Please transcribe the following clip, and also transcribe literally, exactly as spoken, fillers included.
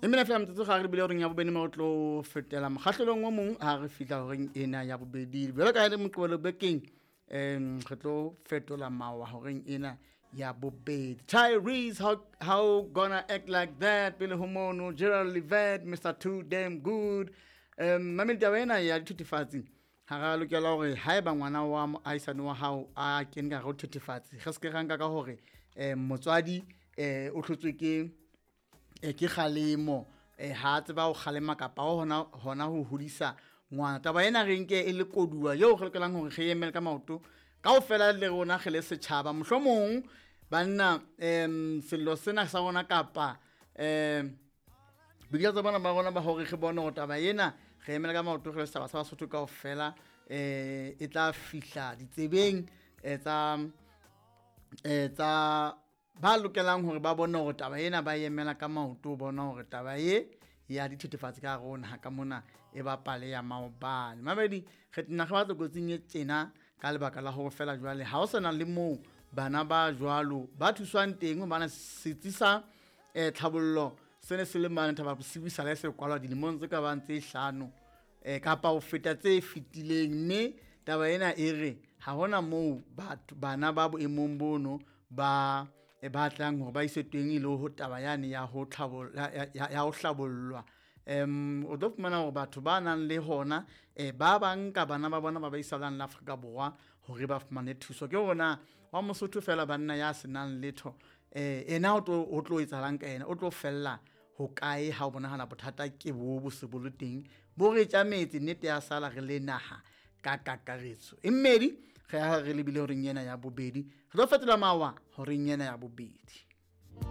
Emena fela motse ga re bile re nya bobedi mo tlo fetela mokgahlelong o mong ha re fitla gore ena ya bobedi bjalo ka ile moqobelo bekeng em re tlo fetola mawa gore ena ya bobedi. Tyrese, how how gonna act like that? Pele homono Gerald Livet, Mister Too Damn Good. Um mamedi wena ya thutifatsi ha ga lokela gore ha eba ngwana wa moaisane wa hao a kenga go thutifatsi ge se ke ganka ka gore em motswadi eh o tlhotswe ke e ke kgalemo e ha tseba o kgalema kapa hona hona ho hodisa ngwana taba ena re nke e le koduwa yo go lokelang hore ge emel ka maoto ka ofela le rona ge le setšhaba mohlomong banna em sello sena sa bona kapa em bigela bona ba bona ba hore ge bona go taba ena ge emel ka maoto ge le setšhaba sa Basotho ka ofela eh e tla fihla ditsebeng tsa eh tsa ba lokelang hore ba bona hore taba ena ba emela ka maoto bona hore taba e ya dithethefatsi ka rona ka mona e ba pale ya maobane mabedi kgetina ge ba tlo gotsing e tsena ka lebaka la go fela jwale ha o sena le mo bana ba jwalo ba thuswang teng bana setsisa eh tlhabollo sene se le mane thaba bosibisa le se kwala dilemong tse ka bang tse hlano eh kapa o feta tse fitileng mme taba ena e re ha hona mo batho bana ba bo emong bono ba e batlang hore ba isetweng ile ho taba yane ya ho tlhabolla ya ho hlabollwa em o do fumana hore batho ba nang le hona e ba banka bana ba bona ba ba isalang la Afrika Borwa hore ba fumane thuso ke hona wa Mosotho fela banna ya senang letho eh ena o tlo o tlo etsalang ka ena o tlo fella ho kae ha o bona hana bothata ke bo bo se boloteng bo re tja metsi nnete ya sala re le naha ka kakaretso immedi ge ha re lebile hore nyena ya bobedi re lo fetola mawa hore nyena ya bobedi.